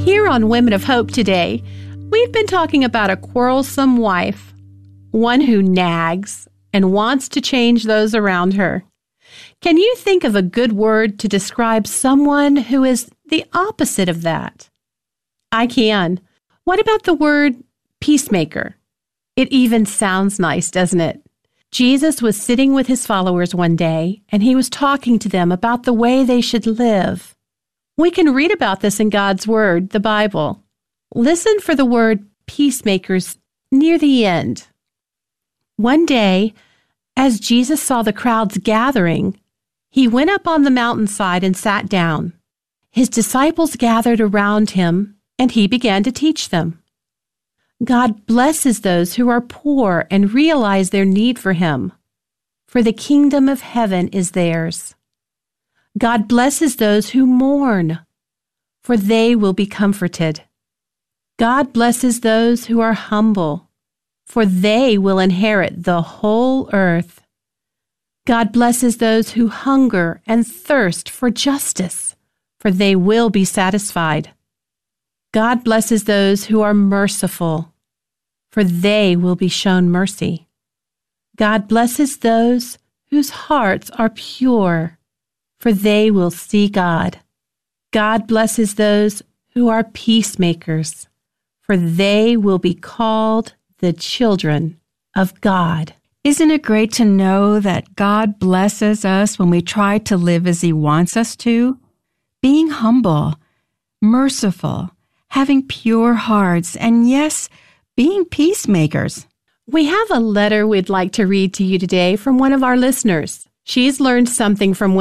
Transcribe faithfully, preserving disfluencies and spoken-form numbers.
Here on Women of Hope today, we've been talking about a quarrelsome wife, one who nags and wants to change those around her. Can you think of a good word to describe someone who is the opposite of that? I can. What about the word peacemaker? It even sounds nice, doesn't it? Jesus was sitting with his followers one day, and he was talking to them about the way they should live. We can read about this in God's Word, the Bible. Listen for the word peacemakers near the end. One day, as Jesus saw the crowds gathering, he went up on the mountainside and sat down. His disciples gathered around him, and he began to teach them. God blesses those who are poor and realize their need for him, for the kingdom of heaven is theirs. God blesses those who mourn, for they will be comforted. God blesses those who are humble, for they will inherit the whole earth. God blesses those who hunger and thirst for justice, for they will be satisfied. God blesses those who are merciful, for they will be shown mercy. God blesses those whose hearts are pure, for they will see God. God blesses those who are peacemakers, for they will be called the children of God. Isn't it great to know that God blesses us when we try to live as He wants us to? Being humble, merciful, having pure hearts, and yes, being peacemakers. We have a letter we'd like to read to you today from one of our listeners. She's learned something from